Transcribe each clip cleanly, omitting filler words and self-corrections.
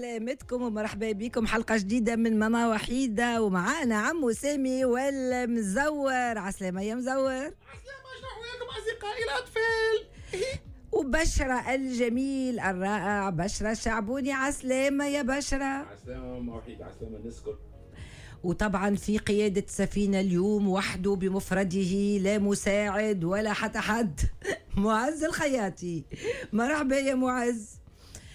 سلامتكم ومرحبا بكم حلقة جديدة من ماما وحيدة، ومعانا عمو سامي والمزور. عسلامة يا مزور. عسلامة، شنو أحوالكم أصدقائي الأطفال؟ وبشرة الجميل الرائع بشرة الشعبوني. عسلامة يا بشرة. عسلامة ماما وحيدة. عسلامة نسكر. وطبعا في قيادة السفينة اليوم وحده بمفرده، لا مساعد ولا حتى حد. معز الخياطي. مرحبا يا معز.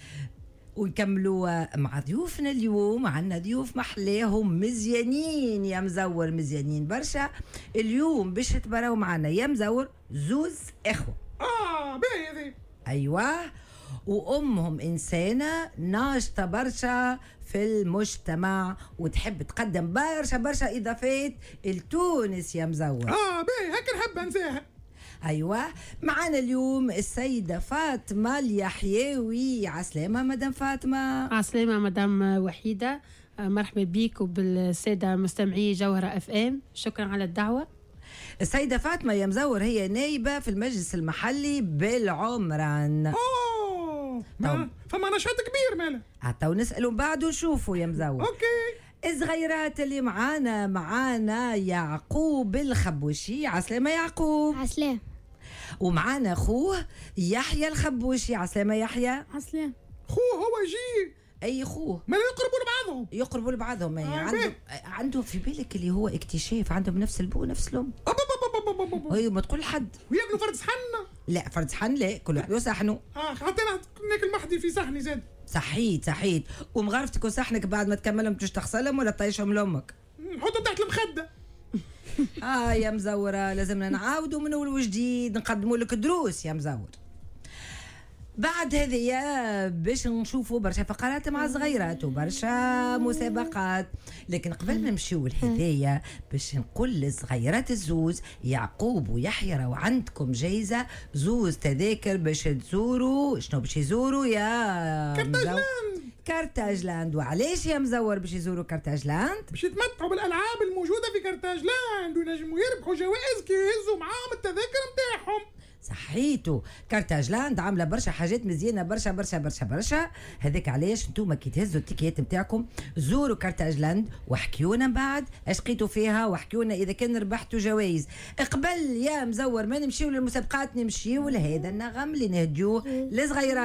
ونكملوا مع ضيوفنا اليوم. عنا ضيوف محلاهم مزيانين يا مزور، مزيانين برشا اليوم باش تبراو معنا يا مزور. زوز اخوة. باهي هذي. ايوه، وامهم انسانه ناشطه برشا في المجتمع وتحب تقدم برشا اضافات لتونس يا مزور. باهي هكا نحب انساها. ايوه، معنا اليوم السيده فاطمه اليحيوي. عسلامه مدام فاطمه. عسلامة مدام وحيدة، مرحبا بيك وبالسادة مستمعي جوهرة اف ام، شكرا على الدعوة. السيده فاطمه يا مزور هي نايبه في المجلس المحلي بالعمران. فما نشاط كبير ماله. حتى ونسالوا بعد ونشوفوا يا مزور. اوكي. الصغيرات اللي معانا يعقوب الخبوشي. عسلامة يعقوب. عسلام. ومعانا اخوه يحيى الخبوشي. عسلامة يحيى. عسلام. خوه هو يجي. اي اخوه ما يقربوا لبعضهم. يقربوا لبعضهم. عنده في بالك اللي هو اكتشاف عندهم نفس البو نفس الام. ايوه، ما تقول حد. وياكلوا فرد صحن. لا فرد صحن لا، كل واحد وصحنه. حتى انا ناكل محدي في صحني زاد. صحيت. ومغرفتك وصحنك بعد ما تكملهم تش تغسلهم ولا تطيشهم لامك؟ نحطهم تحت المخده. يا مزوره لازمنا نعاودوا من اول وجديد نقدموا لك دروس يا مزور. بعد هذه باش نشوفوا برشا فقرات مع صغيرات وبرشا مسابقات، لكن قبل ما نمشيو لهذايا باش نقول للصغيرات الزوز يعقوب ويحيى راهو عندكم جايزه زوز تذاكر باش تزوروا. شنو باش يزوروا يا كارتاجلاند. وعلاش يا مزور باش يزوروا كارتاجلاند؟ باش يتمتعوا بالالعاب الموجوده في كارتاجلاند وينجموا يربحوا جوائز كي يهزوا معاهم التذاكر نتاعهم. صحيتو، كارتاجلاند عامله برشا حاجات مزيانه برشا. هذاك علاش نتوما كي تهزوا التيكيات نتاعكم زوروا كارتاجلاند واحكيونا من بعد اش لقيتوا فيها، واحكيونا اذا كان ربحتوا جوائز. قبل يا مزور ما نمشيو للمسابقات نمشيو لهذا النغم اللي نهديوه لصغيرات.